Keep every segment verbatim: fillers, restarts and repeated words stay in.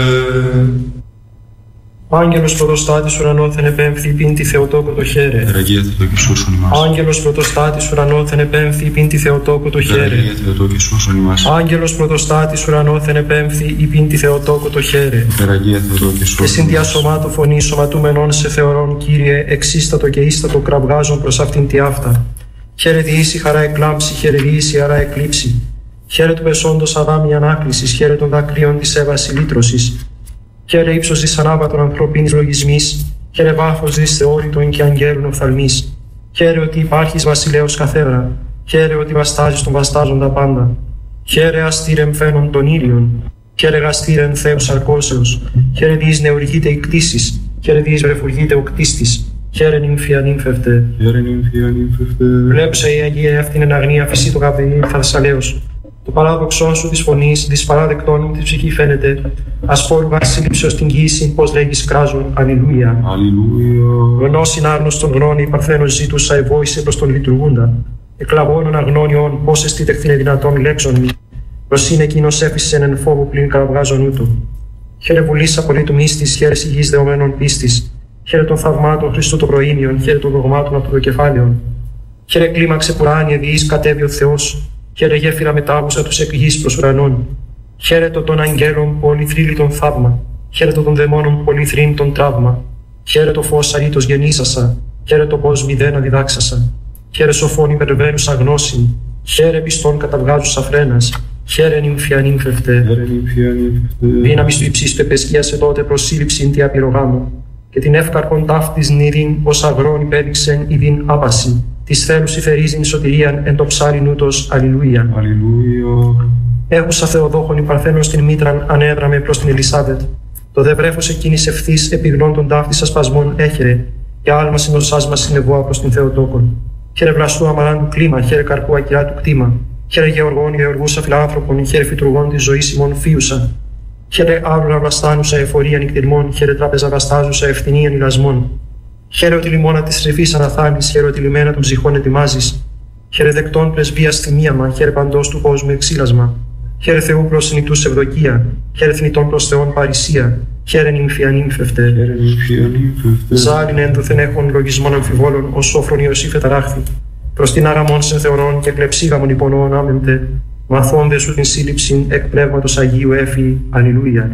Ο άγγελος πρωτοστάτης ουρανόθεν επέμφθη υπήν τη Θεοτόκο το χέρε. Περαγία Θεοτόκη σώσον ημάς. Άγγελος πρωτοστάτης ουρανόθεν επέμφθη υπήν τη Θεοτόκο το χέρε. Περαγία Θεοτόκη σώσον ημάς. Άγγελος πρωτοστάτης ουρανόθεν επέμφθη υπήν τη Θεοτόκο το χέρε. Περαγία Θεοτόκη σώσον ημάς. Και συνδιά σωμάτου φωνή σωματούμενον σε θεωρών, Κύριε, εξίστατο και ίστατο κραυγάζον προς αυτήν τη αυτά. Χαίρε διήσει χαρά εκλάμψη, χαίρε διήσει χαρά εκλείψη. Χαίρε του πεσόντος αδάμι ανάκλησης, χαίρε των δακρύων της έβαση λύτρωσης. Χαίρε ύψος της ανάβατων ανθρωπίνης λογισμής, χαίρε βάθος της θεώρητων και αγγέλων οφθαλμής. Χαίρε ότι υπάρχεις βασιλέος καθέδρα, χαίρε ότι βαστάζεις τον βαστάζοντα πάντα. Χαίρε αστήρεμ φαίνον των ήλιων, χαίρε γαστήρεμ Θεός αρκώσεως, χαίρε διείς νεουργείται η κτήσης, χαίρε διείς βρεφουργείται ο κτίστης. Χαίρε νυμφία νύμφευτε. Χαίρε νυμφία νύμφευτε. Βλέψε η Αγία αυτήν εν αγνία φυσί το καπελί θαρσαλέως. Το παράδοξό σου της φωνής, της παράδεκτών της ψυχή φαίνεται. Ασπόρουγα σύλληψεως την γύση, πως λέγεις κράζουν. Αλληλούια. Αλληλούια. Γνώσιν άρνωστον γνώνη, παρθένος ζήτουσα ευόησε προς τον λειτουργούντα. Εκλαβώνων αγνώνιον, πως εστίτεχθήνε δυνατόν λέξον μη. Προς είναι εκείνος έφυσεν εν φόβου πλην καραβγάζον ούτου. Χαίρε βουλής απολύτου μύστης, χαίρε υγιής δεωμένων πίστης. Χαίρε των θαυμάτων Χριστού των προήμιων, χαίρε των δογμάτων από το κεφάλαιον. Χαίρε κλίμαξε πουράνιε διείς κατέβει ο Θεός. Χαίρε γέφυρα μετάβουσα τους εκ γης προς ουρανών. Χαίρε το των αγγέλων πολυθρύλιτον θαύμα. Χαίρε το των δαιμόνων πολυθρύντον τραύμα. Χαίρε το φως αρήτως γεννήσασα. Χαίρε το πως μηδένα διδάξασα. Χαίρε σοφών υπερβαίνουσα γνώση. Χαίρε πιστών καταβγάζουσα φρένας. Χαίρε νυμφία νύμφευτε. Δύναμη του υψίστου επεσκίασε τότε προσύλληψην τη απειρογάμου. Και την εύκαρπον ταύτης νηρήν ως αγρόν υπέδειξεν ειδήν άπαση. Της θέλους υφερίζειν σωτηρίαν εν το ψάριν ούτως. Αλληλούια. Αλληλούια. Έχουσα Θεοδόχον η παρθένος την μήτραν ανέδραμε προς την Ελισάβετ. Το δε βρέφος εκείνης ευθύς επιγνών των ταύτης ασπασμών έχερε. Και άλμα συνοσάς μας συνεβόα προς την Θεοτόκον. Χαίρε βλαστού αμαράντου κλίμα, χαίρε καρπού ακυρά του κτήμα. Χαίρε γεωργών γεωργούσα φιλάνθρωπον, χαίρε φυτουργών της ζωής ημών φίουσα. Χαίρε άβλουρα βλαστάνουσα εφορία νυκτηρμών, χαίρε τράπεζα βλαστάζουσα ευθυνίαν ηλασμών. Χαίρε ότι λιμόνα της ρεφής αναθάνεις, χαίρε ότι λιμένα των ψυχών ετοιμάζεις. Χαίρε δεκτών πρεσβείας θυμίαμα, χαίρε παντός του κόσμου εξήλασμα. Χαίρε Θεού προς συνητούς ευδοκία, χαίρε θνητών προς Θεόν παρησία. Χαίρε νυμφία νύμφευτε. Ζάλιν ένδοθεν έχων λογισμών αμφιβόλων, ως σόφρον Ιωσήφ εταράχθη. Προς την άραμον σε θεωρών και κλεψίγαμον υπονοών άμεμπτε. Μαθώνde σου την σύλληψη εκ πνεύματος Αγίου έφη. Αλληλούια.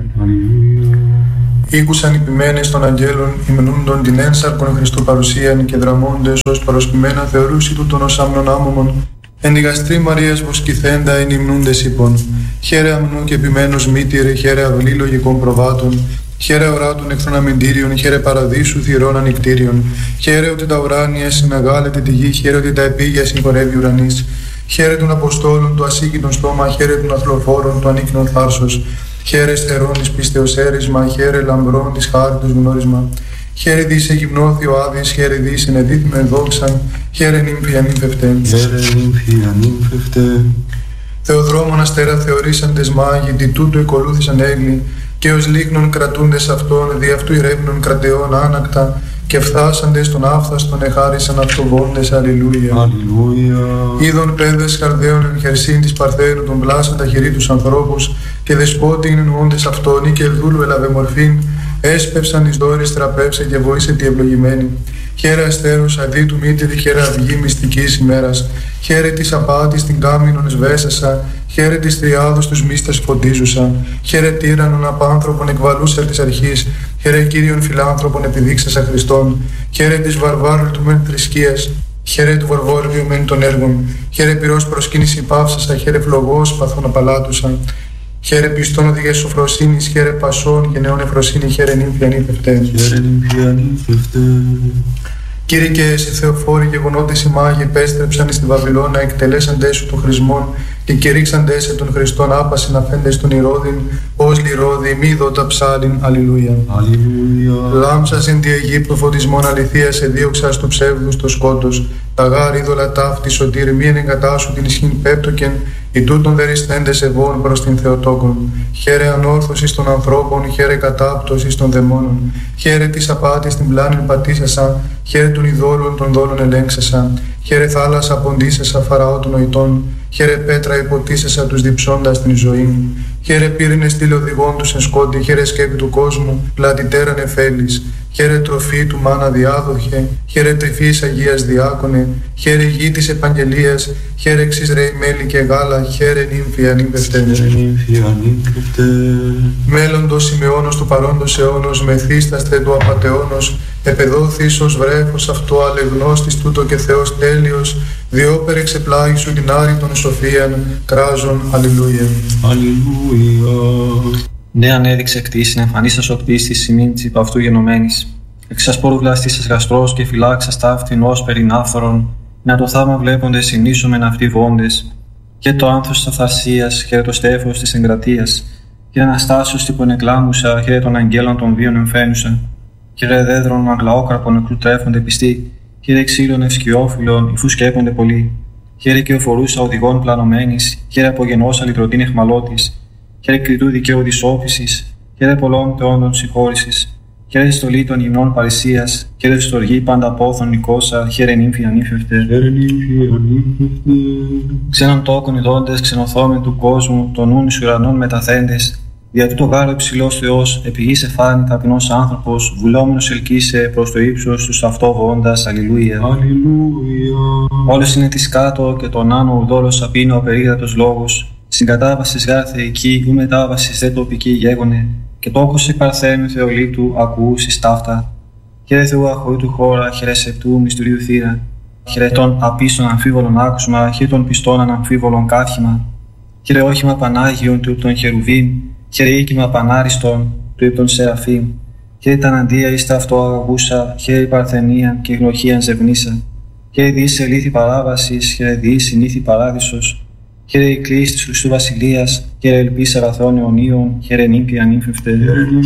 Ήκουσαν οι ποιμένες των αγγέλων, υμνούντον την ένσαρκον Χριστού παρουσίαν και δραμώντες ως παροσκημένα θεωρούσι τούτον ως άμνον άμωμον. Εν η γαστρή Μαρίας βοσκηθέντα εν υμνούντες είπων. Χαίρε αμνού και ποιμένος μήτηρε, χαίρε αυλή λογικών προβάτων. Χαίρε οράτων εχθρών αμυντήριων, χαίρε παραδείσου θυρών ανικτήριων. Χαίρε ότι τα ουράνια συναγάλεται τη γη, χαίρε ότι τα επίγεια συγχωρεύει ουρανής. Χαίρε των Αποστόλων, του ασύγκητον στόμα, χαίρε των αθλοφόρων, του ανίκνων θάρσος. Χαίρε στερών της πίστεως έρισμα, χαίρε λαμπρών της χάριτος γνώρισμα. Χαίρε δις εγυμνώθη ο Άδης, χαίρε δις ενεδίθμεν δόξαν, χαίρε νύμφια νύμφευτε. Χαίρε νύμφια νύμφευτε. Θεοδρόμων αστέρα θεωρήσαντες μάγοι, τι τούτου εκολούθησαν έγκλη, και ως λίγνων κρατούντες αυτών, δι' αυτού ηρεύνων κρατεών άνακτα, και φθάσαντες των άφθαστον εχάρισαν αυτοβόντες. Αλληλούια. Αλληλούια. Είδων πέδες καρδαίων εν χερσίν της Παρθένου των πλάσαν τα χειρί τους ανθρώπους, και δεσπότη εννοούντες αυτόν, ή και δούλου έλαβε μορφήν, έσπευσαν εις δόρης τραπέψε και βοήσε τη ευλογημένη. Χαίρε αστέρους αδίτου μήτηρη, χαίρε αυγή μυστικής ημέρας. Χαίρε της απάτης την κάμινον εσβέσασα, χαίρε της τριάδος τους μύστας φωτίζουσα. Χαίρε τύραννον απάνθρωπον εκβαλούσα της αρχής, χαίρε Κύριον φιλάνθρωπον επιδείξασα Χριστόν. Χαίρε της βαρβάρου του μεν θρησκείας, χαίρε του βαρβόριου μεν των έργων. Χαίρε πυρός προσκύνηση πάυσασα, χαίρε φλογός παθών απαλάτουσα. Χαίρε πιστών οδηγές σοφροσύνης, χαίρε πασών και νέων εφροσύνη, χαίρε νύμφια νύμφευτε. Χαίρε νύμφια νύμφευτε. Κύριε και εσύ Θεοφόροι γεγονότες οι μάγοι επέστρεψαν στη Βαβυλώνα, εκτελέσαντες σου των χρησμών και κηρύξαντες σε των Χριστών άπασιν αφέντες των Ηρώδην, ως λιρόδι μη δότα ψάλιν. Αλληλούια. Αλληλούια. Λάμψας εν τη Αιγύπτου φωτισμών αληθείας εδίωξας του ψεύδους το σκότος. Τα γάρ είδωλα ταύτη σωτήρ μη ενεγκατάσου την ισχύν πέπτοκεν, οι τούτων δεριστέντες ευών προς την Θεοτόκον. Χαίρε ανόρθωσης των ανθρώπων, χαίρε κατάπτωσης των δαιμόνων. Χαίρε της απάτης την πλάνην πατήσασα, χαίρε των ειδόλων των δόλων ελέγξασα. Χαίρε θάλασσα ποντίσεσα Φαραώ των νοητών, χαίρε πέτρα υποτίσσεσα τους διψώντας την ζωή. Χαίρε πύρινες τηλεοδηγών τους εν σκόντι, χαίρε σκέπη του κόσμου, πλατητέρα νεφέλης. Χαίρε τροφή του μάνα διάδοχε, χαίρε τρυφής Αγίας διάκονε, χαίρε γη της επαγγελίας, χαίρε εξισραίη μέλι και γάλα, χαίρε νύμφη ανήμπευτε. Μέλλοντος Σιμεώνος του παρόντος αιώνος, μεθύσταστε του απατεώνος, επεδόθης ως βρέφος αυτό αλεγνώστης τούτο και Θεός τέλειος, διόπερ εξεπλάγει σου την άρρητον σοφίαν, κράζον, αλληλούια. Αλληλούια. Ναι, ανέδειξε κτήσιν, εμφανίσας ο κτίστης σημείν της υπ' αυτού γενομένης. Εξασπόρου βλαστήσας γαστρός και φυλάξας ταύτην ως περινάφθορον, να το θάμα βλέποντες συνήσομεν αυτοί βόντες. Και το άνθος της αυθαρσίας, χαίρε το στέφος της εγκρατείας, χαίρε αναστάσεως τύπων εκλάμουσα, χαίρε των αγγέλων των βίων εμφαίνουσα. Χαίρε δέδρων αγλαόκραπων νεκρού τρέφονται πιστοί, χαίρε ξύλων ευσκιόφυλλων, υφού σκέπονται πολλοί. Χαίρε και οφορούσα οδηγών πλανωμένης, χαίρε απογενώσα λυτρωτήν εχμαλώτης. Χαίρε κριτού δικαίου της όφησης, χαίρε πολλών θεόντων συγχώρησης. Χαίρε στολή των γυμνών παρησίας, χαίρε στοργή πάντα πόθων νικόσα, χαίρε νύμφη ανήφευτε. Ξένων τόκων ειδώντες, ξενοθόμεν του κόσμου, των νουν εις ουρανών μεταθέντες. Δια τούτο γάρο υψηλός Θεός, επί γης εφάνη ταπεινός άνθρωπος, βουλόμενος ελκύσε προς το ύψος τους αυτό βόντας, αλληλούια. Όλες είναι της κάτω και τον άνω ουδόλος απίνω ο περίγρατος λόγος. Συγκατάβασης γάρ θεϊκή, ου μετάβασης δε τοπική γέγονε, και τόκος εκ παρθένου Θεολήπτου ακούσεις ταύτα. Χαίρε Θεού αχωρήτου χώρα, χαίρε σεπτού μυστηρίου θύρα. Χαίρε των απίστων αμφίβολων άκουσμα, χαίρε των πιστών αναμφίβολων κάθημα. Χαίρε όχημα Πανάγιον του των Χερουβίμ, χαίρε οίκημα Πανάριστον του υπ' των Σεραφείμ. Χαίρε τα αντία εις τα αυτό αγαγούσα, χαίρε η παρθενία και η γνωχία ζευνήσα. Χαίρε διείς ελήθη παράβασης, χαίρε διείς συνήθη παράδεισος. Χαίρε η κλίση της Χριστού Βασιλείας, χαίρε ελπίς αγαθών αιωνίων, χαίρε νύμφη ανήμφευτε.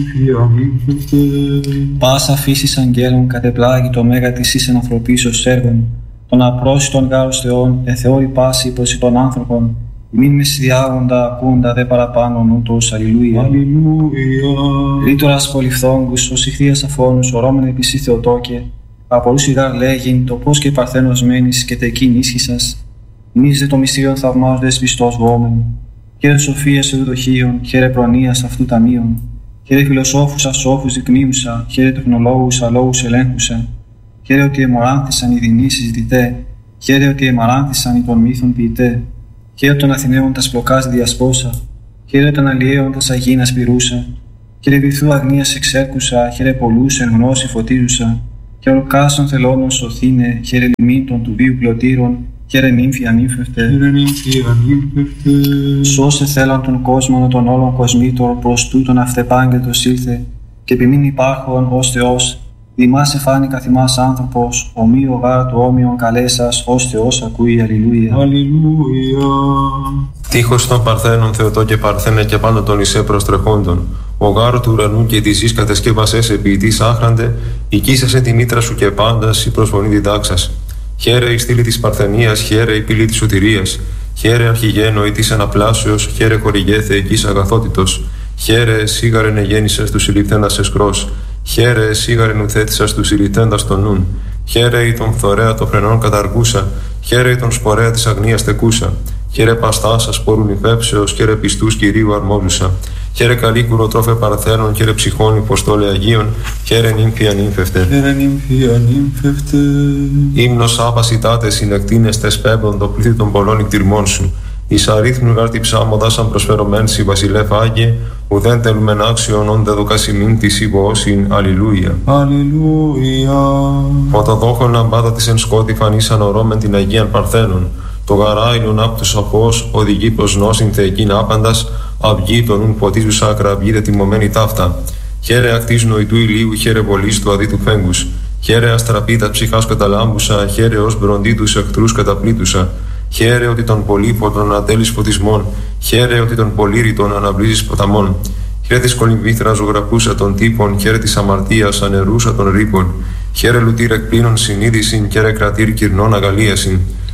Πάσα φύσης αγγέλων κατεπλάγει το μέγα της εις ενανθρωπίσεως έργων, των απρόσιτων γάρος Θεών, εθεώρη πάση υπόση των άνθρωπων, μην με συνδιάγοντα ακούντα δε παραπάνω νούτος, αλληλούια. Ρήτορας πολυφθόγκους, ως ηχθείας αφώνους, ορώμεν επισή Θεοτόκε, απορούς ηγάρ λέγειν, το πώς και η παρθένος μένεις και τεκείν ίσχυσας. Εμείς δε το μυστήριον θαυμάζοντες πιστός βόμεν. Χαίρε σοφίας ευδοχίων, χαίρε προνοίας αυτού ταμείων. Χαίρε φιλοσόφους ασόφους δεικνύουσα, χαίρε τεχνολόγους αλόγους ελέγχουσα. Χαίρε ότι αιμοράνθησαν οι δεινοί συζητητέ, χαίρε ότι αιμοράνθησαν οι των μύθων ποιητέ. Χαίρε των Αθηναίων τα σπλοκάς διασπόσα, χαίρε των αλλιέων τα σαγίνας πυρούσα. Χαίρε βυθού αγνίας εξέρκουσα, χαίρε πολλούς εν γνώση φωτίζουσα. Χαίρε ορκάσων θελώνων σωθήνε, χαίρε λιμήτων του βίου πλωτήρων. Χαίρε νύμφη ανήφευτε. Σώσε θέλαν τον κόσμο των όλων κοσμήτων, προς τούτον αυτεπάγγελτος ήλθε, και επιμήν υπάρχον ως Θεός. Δημάς εφάνη καθημάς άνθρωπος, ομοίο γάρ του όμοιον καλέσας, ως Θεός ακούει, αλληλούια. Αλληλούια. Τείχος των Παρθένων Θεοτό και Παρθένε και πάνω των Ισέ προστρεχόντων. Ο γάρο του ουρανού και τη γη κατεσκεύασες επί της άχραντε, οικίσασε τη μήτρα σου και πάντας η προσφωνή διδάξας. Χαίρε η στήλη της Παρθενίας, χαίρε η πύλη της σωτηρίας. Χαίρε αρχηγένο ή της αναπλάσεως, χαίρε χορηγέ θεϊκής αγαθότητος. Χαίρε σίγαρεν εγέννησες του συλληπτέντας εσκρός. Χαίρε σίγαρεν ουθέτησας του συλληπτέντας των νουν. Χαίρε η τον φθορέα των φρενών καταργούσα. Χαίρε η τον σπορέα της αγνίας τεκούσα. Χαίρε παστάσα σπόρουν υφέψεως, χαίρε πιστούς Κυρίου αρμόζουσα. Χαίρε καλή κουροτρόφε Παρθένων, χαίρε ψυχών υποστόλε Αγίων, χαίρε νύμφη ανήμφευτε. Χαίρε νύμφη ανήμφευτε. Ύμνος άπασιτάτε συνεκτίνεστες πέμπτον το πλήθη των πολλών εκτιρμών σου. Εις αρίθμνου γάρ τη ψάμοδα σαν προσφερωμέν σι βασιλεύ Άγιε, ουδέν τελουμεν άξιον όν δεδοκασιμήν της υπόωσιν, αλληλούια. Αλληλούια. Φωτοδόχων αμπάτα της εν σκότη φανήσαν ορώμεν την Αγίαν Παρθένων. Το γαράιλον απ' τους αφός οδηγεί προς νόσιν θεϊκήν άπαντας, αυγή τον ουν ποτίζουσα ακραυγή τιμωμένη ταύτα. Χαίρε ακτής νοητού ηλίου, χαίρε βολής του αδίτου φέγγους. Χαίρε αστραπίτα ψυχάς καταλάμπουσα, χαίρε ως μπροντί τους εχθρούς καταπλήτουσα. Χαίρε ότι τον πολύποτον ατέλεις φωτισμών, χαίρε ότι τον πολύρητον αναβλύζεις ποταμών. Χαίρε της κολυμβήθρας ζωγραφούσα των τύπων, χαίρε της αμαρτίας ανερούσα των ρήπων. Χαίρε λουτήρ εκπλήνων συνείδησιν, χαίρε κρατήρ κυρνών αγαλίασιν.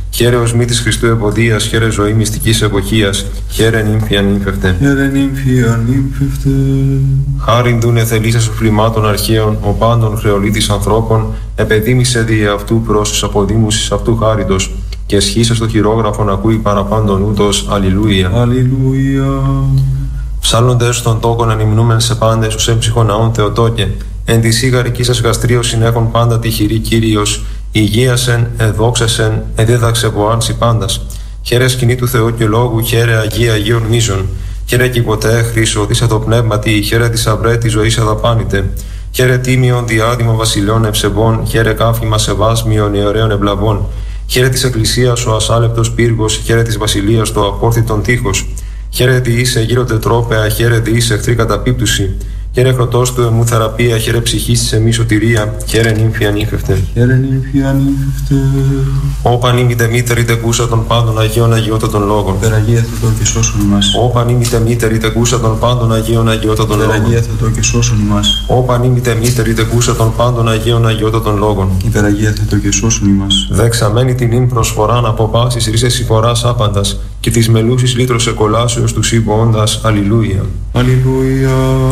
Χαίρε ως μύτης Χριστού ευωδίας, χαίρε ζωή μυστικής εποχίας, χαίρε νύμφια νύμφευτε. Χαίρε νύμφια νύμφευτε. Χάριν δούνε θελήσας οφλημάτων αρχαίων, ο πάντων χρεολίτης ανθρώπων, επεδίμησε δι' αυτού προς αποδήμουσης αυτού χάριτος, και εσχίσα στο χειρόγραφον ακούει παραπάντων ούτως. Αλληλούια. Αλληλούια. Ψάλλοντες στον τόκον ανυμνούμεν σε πάντες ως έμψυχον ναών Θεοτόκε, εν τη σίγαρική σας γαστρίο συνέχον πάντα τυχηρή Κύριος, υγείασεν, εδόξασεν, εδίδαξε βοάνση πάντας. Χαίρε σκηνή του Θεού και λόγου, χαίρε Αγία Αγίων μίζων, χαίρε κι ποτέ χρήσο, δίσα το πνεύματι, χαίρε τη αυρέ τη ζωή αδαπάνητε. Χαίρε τίμιον διάδημα βασιλιών ευσεβών, χαίρε κάφημα σεβάσμιων ιερέων ευλαβών. Χαίρε τη Εκκλησίας ο ασάλεπτος πύργος, χαίρε τη Βασιλείας το απόρθητον τείχος. Χαίρε δι είσαι γύρω τετρόπαια, χαίρε δι είσαι εχθρή καταπίπτουση. Χαίρε χρωτός του εμού θεραπεία, χαίρε ψυχής της εμείς σωτηρία, χαίρε νύμφια νύμφευτε. Χαίρε νύμφια νύμφευτε. Όπαν ήμητε μήτερη τεκούσα των πάντων Αγίων Αγιώτατων λόγων. Υπεραγία Θεοτό και σώσον ημάς. Όπαν ήμητε μήτερη τεκούσα των πάντων Αγίων Αγιώτατων λόγων. Υπεραγία Θεοτό και σώσον ημάς. Όπαν ήμητε μήτερη τεκούσα των πάντων Αγίων Αγιώτατων λόγων. Υπεραγία Θεοτό και σώσον ημάς. Δεξαμένη την ύν προσφοράν από πάσης ρίζες συμφοράς άπαντας, και της μελούσης λύτρωσε κολάσεως του σύμβοοντας. Αλληλούια. Αλληλούια.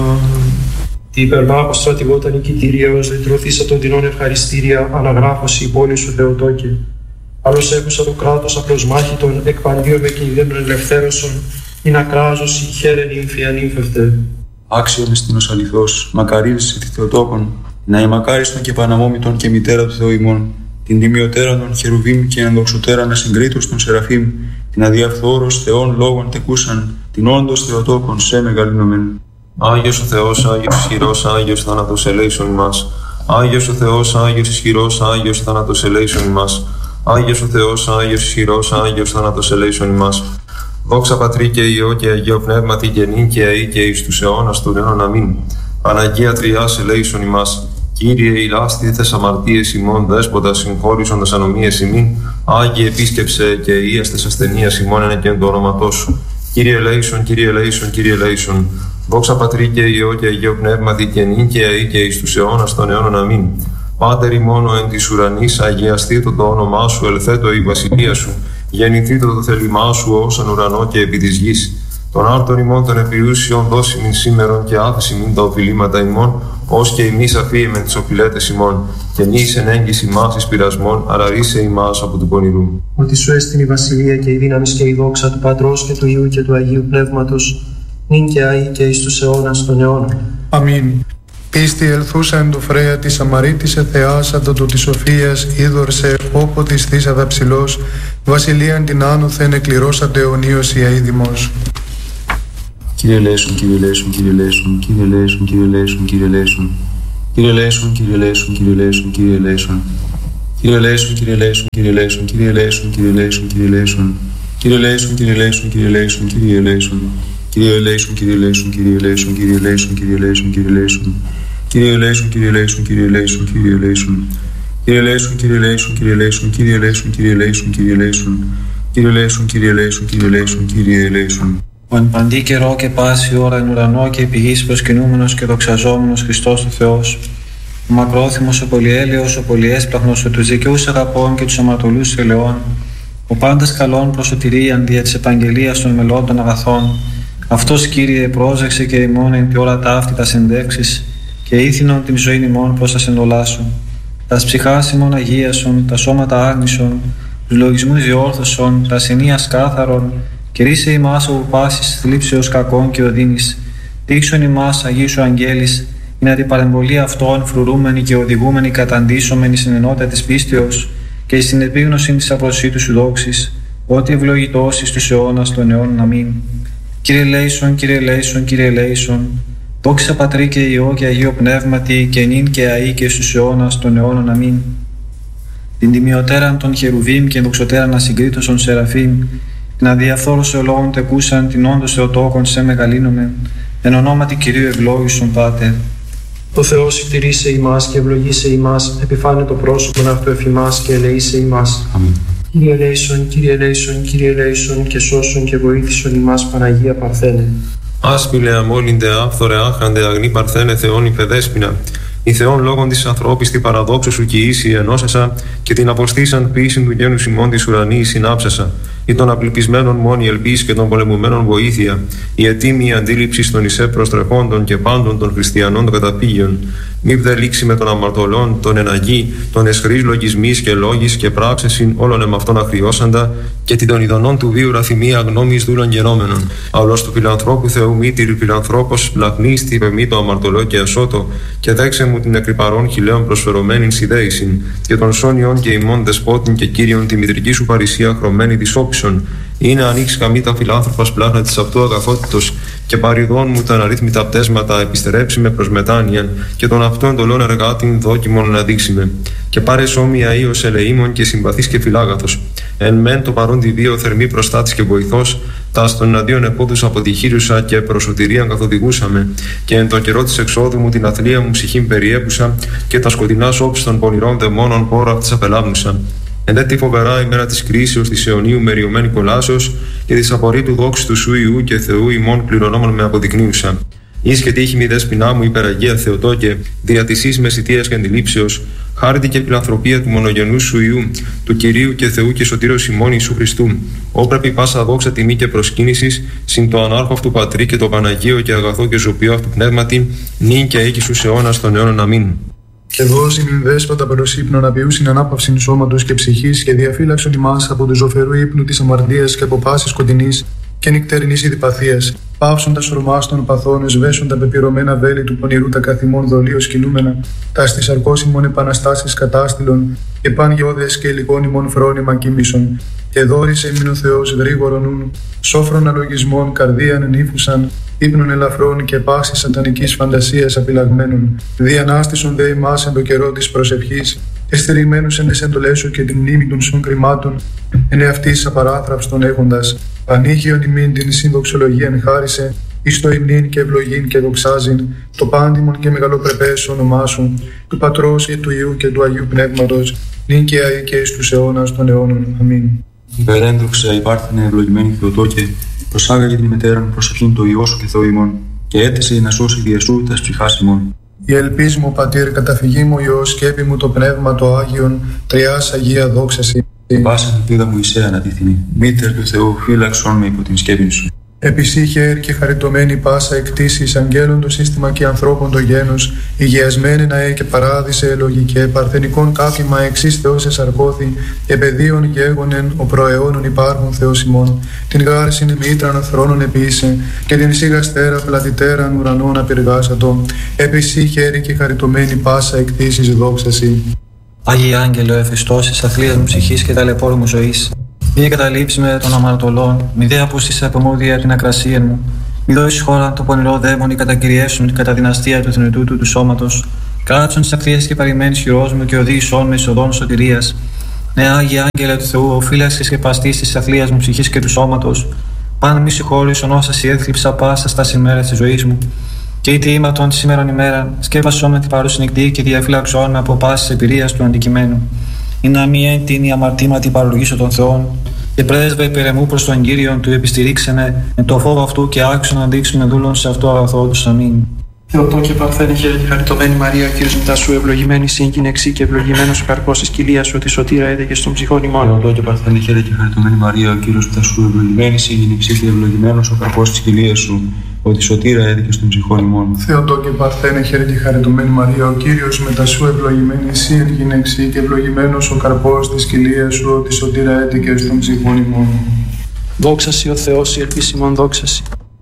Τι υπερμάχο στρατηγόταν νικητήριος, λυτρωθήσα των τεινών ευχαριστήρια, αναγράφωση η πόλη σου Θεοτόκε. Άλλος έχουσα το κράτος απλοσμάχητον, εκπαντίω με κινδύνων ελευθέρωσον, ειν ακράζωση, χαίρε νύμφια νύμφευτε. Άξιον εστίνος αληθώς, μακαρίζεσαι τη Θεοτόκον, να ημακάριστον και παναμόμητον και μητέρα του Θεού ημών, την τιμιωτέρα των χερουβίμ και ενδοξωτέρα να συγκρίτως των Σεραφείμ, την αδιαφθόρος Θεών λόγων τεκούσαν, την όντως Θεοτόκον σε μεγαλύνομεν. Άγιος ο Θεός, Άγιος ισχυρός, Άγιος θάνατος ελέησον ημάς. Άγιος ο Θεός, Άγιος ισχυρός, Άγιος θάνατος ελέησον ημάς. Άγιος ο Θεός, Άγιος ισχυρός, Άγιος θάνατος ελέησον ημάς. Δόξα Πατρί και Υιό και Αγίο Πνεύματι και νυν και αεί και εις τους αιώνας των αιώνων. Αμήν. Παναγία Τριάς ελέησον ημάς. Κύριε ηλάστηθες αμαρτίες ημών, δέσποτα συγχώρησον τας ανομίες ημίν. Άγιε επίσκεψε και ίαστες ασθενείας ημών εν εκ το όνοματό σου. Κύριε ελέησον, Κύριε ελέησον, Κύριε ελέησον. Δόξα Πατρί και Υιό και Αγίο Πνεύματι και νυν και αεί και εις τους αιώνας των αιώνων. Αμήν. Πάτερ ημών εν της ουρανής, αγιαστήτω το όνομά σου, ελθέτω η βασιλεία σου. Γεννηθήτω το θέλημά σου ως εν ουρανό και επί της γης. Τον άρτον ημών των επιούσιων δώσιμην σήμερον και άφηση μην τα οφειλήματα ημών, ως και ημείς αφίεμεν τις οφειλέτες ημών. Και μη εις εν έγκυς ημάς εις πειρασμών, αραρίσε ημάς από του πονηρού. Ότι σου έστειν η βασιλεία και η δύναμη και η δόξα του Πατρός και του Υιού και του Αγίου Πνεύματος, νυν και αεί και εις τους αιώνας των αιώνων. Αμήν. Πίστη ελθούσα εν του φρέα της αμαρήτης εθεάσαντο του της σοφίας, είδωρσε όπο της θύσαδα ψηλός, βασιλείαν την άνωθεν εκληρώσατε αιωνίως η αίδημος. Κύριε ελέησον, Κύριε ελέησον, Κύριε ελέησον, Κύριε ελέησον, Κύριε ελέησον, Κύριε ελέησον. Κύριε ελέησον, Κύριε ελέησον, Κύριε ελέησον, Κύριε ελέησον. Κύριε ελέησον, Κύριε ελέησον, Κύριε ελέησον, Κύριε ελέησον, Κύριε ελέησον, Κύριε ελέησον. Κύριε ελέησον, Κύριε ελέησον, Κύριε ελέησον, Κύριε ελέησον. Κύριε ελέησον, Κύριε ελέησον, Κύριε ελέησον, Κύριε ελέησον, Κύριε ελέησον, Κύριε ελέησον. Κύριε ελέησον, Κύριε ελέησον, Κύριε ελέησον, Κύριε ελέησον. Κύριε ελέησον, Κύριε ελέησον, Κύριε ελέησον, Κύριε ελέησον, Κύριε ελέησον, Κύριε ελέησον. Κύριε ελέησον, Κύριε ελέησον, Κύριε ελέησον, Κύριε ελέησον. Ο εν παντή καιρό και πάση ώρα εν ουρανό και επί γης προσκυνούμενος και δοξαζόμενος Χριστός ο Θεός, ο μακρόθυμος, ο πολυέλεος, ο πολυέσπλαχνος, ο τους δικαιούς αγαπών και τους αμαρτωλούς ελαιών, ο πάντας καλών προς σωτηρίαν δια της επαγγελίας των μελών αγαθών, αυτός Κύριε πρόσεξε και ημών εν τη ώρα ταύτη τας ενδέξεις και ήθινον την ζωή ημών προς τα σεντολάσου. Τας ψυχάς ημών αγίασον, τα σώματα άγνησον, τους λογισμούς διόρθωσον, τα ενίας κάθαρον, και ρίσε ημάς από πάσης θλίψεως κακών και οδύνης. Δείξον ημάς Αγίου σου αγγέλης, είναι την παρεμβολή αυτών φρουρούμενοι και οδηγούμενοι καταντήσωμενοι στην ενότητα της πίστεως και στην επίγνωση της απροσίτου σου δόξης, ότι ευλογητός εις τους αιώνας των αιώνων. Αμήν. Κύριε ελέησον, Κύριε ελέησον, Κύριε ελέησον. Δόξα Πατρί και Υιό και Αγίο Πνεύματι και νυν και αεί και στους αιώνας των αιώνων. Αμήν. Την τιμιωτέραν των χερουβίμ και δοξωτέραν ασυγκρίτωσον Σεραφείμ, την αδιαφθόρωση ολόγων τεκούσαν, την όντως Θεοτόκον σε μεγαλύνομεν, εν ονόματι Κυρίου ευλόγησον Πάτερ. Ο Θεός ευτηρήσε ημάς και ευλογήσε ημάς, επιφάνε το πρόσωπον αυτού εφημάς και ελεήσε ημάς. Αμήν. Κύριε ελέησον, Κύριε ελέησον, Κύριε ελέησον και σώσον και βοήθησον ημάς Παναγία Παρθένε. Άσπηλε αμόλυντε άφθορε άχραντε αγνή Παρθένε Θεόν υπεδέσποινα. Η Θεόν λόγων της ανθρώπης τη παραδόξου σου και ίση ενώσασα και την αποστήσαν ποιήσιν του γένους ημών της ουρανής συνάψασα. Ή των απληπισμένων μόνη ελπίς και των πολεμουμένων βοήθεια, η ετοίμη αντίληψη των εισέ προστρεχόντων και πάντων των χριστιανών των καταφύγιων. Μη δε λήξει με των αμαρτωλών, των εναγή, των εσχρής λογισμής και λόγης και πράξεσιν όλων εμαυτών αχριώσαντα, και την των ειδονών του βίου ραθυμία γνώμης δούλων γενόμενων. Αυλός του φιλανθρώπου Θεού μήτηρη φιλανθρώπος λαχνίστη πεμή το αμαρτωλό και ασώτο, και δέξε μου την εκρυπαρών χιλέων προσφερωμένην σιδέησιν, και των σόνιων και ημών δεσπότην και κύριων τη μητρική σου παρησία χρωμένη τη όψων. Είναι ανοίξει καμή τα φιλάνθρωπας πλάχνα της αυτού αγαθότητος, και παριδών μου τα αναρρύθμιτα πτέσματα επιστερέψει με προς μετάνοιαν, και των αυτών εντολών εργάτην δόκιμον να δείξει με. Και πάρε σώμια ίος ελεήμων και συμπαθής και φιλάγαθος. Εν μεν το παρόν τη δύο θερμή προστάτης και βοηθός, τα στον εναντίον επόδους αποτυχήρουσα και προσωτηρίαν καθοδηγούσαμε, και εν το καιρό της εξόδου μου την αθλία μου ψυχήν περιέπουσα, και τα σκοτεινά όψη των πονηρών δαιμόνων πόρα αυτής απελάμνουσα. Εν δε τη φοβερά ημέρα της κρίσεως της αιωνίου μεριωμένη κολάσεως και της απορρίτου δόξης του σου Ιού και Θεού ημών κληρονόμων με αποδεικνύουσα. Εις και τύχη μη δέσποινά μου υπεραγία Θεοτόκε, δια της εις μεσητείας και αντιλήψεως, χάρητη και φιλανθρωπία του μονογενού σου Ιού, του Κυρίου και Θεού και σωτήρος ημών Ιησού Χριστού. Όπρεπη πάσα δόξα τιμή και προσκύνησης, συν το ανάρχο αυτού Πατρί και το Παναγίο και αγαθό και ζωπιό αυτού πνεύματι, νυν και έκει στους αιώνας των αιώνων. Αμήν. Και δώσει μην δέσποτα προς ύπνο να ποιούσιν ανάπαυσιν σώματος και ψυχής, και διαφύλαξον ημάς από του ζωφερού ύπνου της αμαρτίας και από πάσης σκοτεινής και νυκτερινής ειδηπαθίας. Πάυσον τα σωρμάς των παθών, εσβέσον τα πεπειρωμένα βέλη του πονηρού τα καθημών δολίως κινούμενα, τα στις αρκώσιμων επαναστάσεις κατάστηλων, και παν γεώδες και υλικών ημών φρόνημα κοίμησον. Και δόρισε μην ο Θεός γρήγορον νουν, σόφρον αλογισμών καρδίαν νύφουσαν, ύπνων ελαφρών και πάσης σατανικής φαντασίας απειλαγμένων. Διανάστησον δε ημάς εν το καιρό της προσευχής, εστηριγμένους εν τες εντολές σου και την μνήμη των σων κρυμάτων, εν εαυτής απαράθραυστον έχοντας. Πανήγιον ημίν την συνδοξολογίαν χάρισε, εις το υμνήν και ευλογήν και δοξάζειν, το πάντιμον και μεγαλοπρεπές όνομά σου, του Πατρός και του Υιού και του Αγίου Πνεύματος, νυν και αεί και εις τους αιώνας των αιώνων. Αμήν. Υπερέντοξα υπάρχουνε ευλογημένη Θεοτόκε, προσάγαγε την μετέραν προσοχήν το Υιό σου και Θεό ημών, και έθεσε να σώσει διεσού τας ψυχάς ημών. Η ελπίς μου, Πατήρ, καταφυγή μου, Υιός, σκέπη μου το Πνεύμα το Άγιον, τριάς Αγία δόξαση. Πάσα ελπίδα μου εισέ ανατίθινη, μήτερ του Θεού, φύλαξον με υπό την σκέπη σου. Επισύχε και χαριτωμένη πάσα εκτίσεις αγγέλων το σύστημα και ανθρώπων το γένος, υγειασμένη να και παράδεισε λογικέ, παρθενικών κάφημα εξής Θεός εσαρκώθη, και παιδίων γέγονεν ο προαιώνων υπάρχουν Θεός ημών. Την γάρσιν μήτραν θρόνων επίησε, και την σίγαστέρα πλατητέραν ουρανών απειργάσατο. Επισύχε και χαριτωμένη πάσα εκτίσεις δόξαση. Άγιε Άγγελο, εφιστώσεις αθλίας μου ψυχής και ταλαιπώρου μου ζωής, μη καταλήψει με των αμαρτωλών, μη δε απούστησε από μόδια την ακρασία μου, μη δώσει χώρα το πονηρό δαίμον ή κατακυριέσουν κατά δυναστεία του θνητού του, του σώματος, κάτσον τη ακτία και παρημένης χειρός μου και οδήγησόν με εισοδόν σωτηρίας. Ναι, Άγιε Άγγελε του Θεού, ο φύλαξης και παστής της αθλίας μου ψυχής και του σώματος, πάνω μη συγχώρησον όσα σι έθλιψα πάσα στα ημέρας της ζωής μου. Και είτε ήμαρτον τη σήμερον ημέρα, σκέπασον με την παρούση νυχτή και διαφύλαξον με από πάσης εμπειρίας του αντικειμένου. Ή να μη έντυνη αμαρτήματι παροργήσω των Θεών, και πρέσβε υπερεμού προς τον Κύριον του επιστηρίξενε με το φόβο αυτού και άξιον να δείξουμε δούλων σε αυτό αγαθό του. Αμήν. Θεοτόκε παρθένε χαίρε και χαριτωμένη Μαρία, ο Κύριος μετά σου ευλογημένη σύγκυνεξή και ευλογημένος ο καρπός της κοιλίας σου, τη σωτήρα έδεκε στον ψυχών ημών. Θεοτόκε παρθένε χαίρε και χαριτωμένη Μαρία, ο Κύριος μετά σου ευλογημένη σύγκυνεξή και ευλογημένος ο καρπός της κοιλίας σου, ότι σωτήρα έδικε στον ψυχών ημών. Θεοτόκε παρθένε χαίρε και χαριτωμένη Μαρία, ο Κύριος μετά σου ευλογημένη σύν γυναιξή και ευλογημένος ο καρπός της κοιλίας σου, ότι σωτήρα έδικε στον ψυχών ημών. Δόξασι ο Θεός, η ελπίς ημών δόξασι.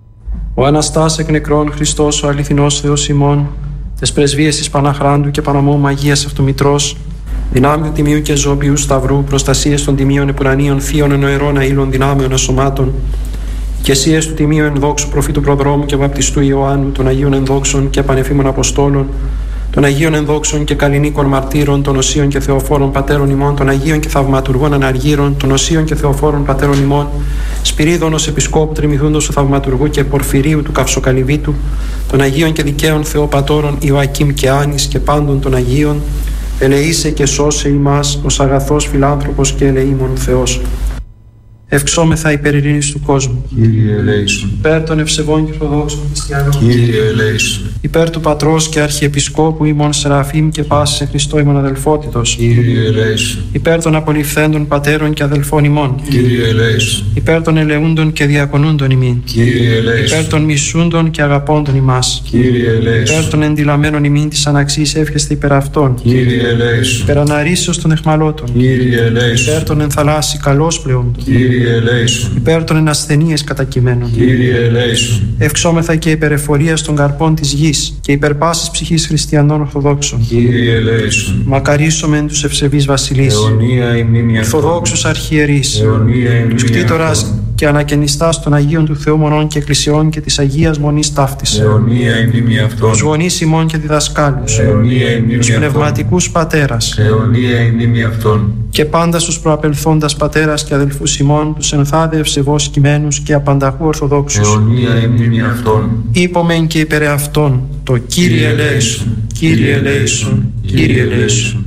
Ο Αναστάς εκ νεκρών Χριστός, ο αληθινός Θεός ημών, τες πρεσβείες της Παναχράντου και Παναμόμου Αγίας Αυτομητρός, δυνάμειο τιμίου και ζώπιου σταυρού, προστασίες των τιμίων επουρανίων θείων ενοερών αήλων δυνάμεων ασωμάτων, και εσίες του τιμίου ενδόξου προφήτου προδρόμου και βαπτιστού Ιωάννου, των Αγίων ενδόξων και πανεφήμων Αποστόλων, των Αγίων ενδόξων και καλλινίκων μαρτύρων, των Οσίων και Θεοφόρων πατέρων ημών, των Αγίων και θαυματουργών αναργύρων, των Οσίων και Θεοφόρων πατέρων ημών, Σπυρίδωνος Επισκόπου Τριμηθούντος του Θαυματουργού και Πορφυρίου του Καυσοκαλυβίτου, των Αγίων και Δικαίων Θεοπατώρων Ιωακήμ και Άνης και πάντων των Αγίων, ελεήσε και σώσε ημάς ως αγαθός φιλάνθρωπος και ελεήμων Θεός. Ευξόμεθα υπέρ ειρήνης του κόσμου. Κύριε ελέησον. Υπέρ των ευσεβών και ορθοδόξων χριστιανών. Κύριε ελέησον. Υπέρ του Πατρός και Αρχιεπισκόπου ημών Σεραφείμ και πάσης εν Χριστώ ημών αδελφότητος. Κύριε ελέησον. Υπέρ των απολυφθέντων πατέρων και αδελφών ημών. Κύριε ελέησον. Υπέρ των ελεούντων και διακονούντων ημίν. Κύριε ελέησον. Υπέρ των μισούντων και αγαπώντων ημάς. Κύριε ελέησον. Υπέρ των εντυλαμένων ημίν της αναξής εύχεστε υπέρ αυτών. Κύριε ελέησον. Υπέρ αναρρήσεως των αιχμαλώτων. Κύριε ελέησον. Υπέρ των ενθαλάσσι καλώς πλεόντων. Κύριε ελέησον. Υπέρ των ενασθενείες κατακειμένων. Κύριε ελέησον. Ευξόμεθα και υπέρ εφορίας των καρπών της γης και υπέρ πάσης ψυχής χριστιανών ορθοδόξων. Κύριε ελέησον. Μακαρίσομεν τους ευσεβείς βασιλείς. Αιωνία η μνήμη αυτών. Ορθοδόξους αρχιερείς. Αιωνία η Τους μνήμη κτήτορας αυτών. και ανακαινιστάς των Αγίων του Θεού Μονών και Εκκλησιών και της Αγίας Μονής ταύτης. Αιωνία η μνήμη αυτών. Τους γονείς ημών και διδασκάλους. Αιωνία η μνήμη Τους αυτών. πνευματικούς πατέρας. Αιωνία η μνήμη αυτών. Και πάντα στους προαπελθόντας πατέρας και αδελφούς ημών, τους ενθάδε ευσεβώς κειμένους και απανταχού ορθοδόξους. Αιωνία η μνήμη αυτών. Είπομεν και υπερ αυτών το Κύριε ελέησον, Κύριε ελέησον, Κύριε ελέησον.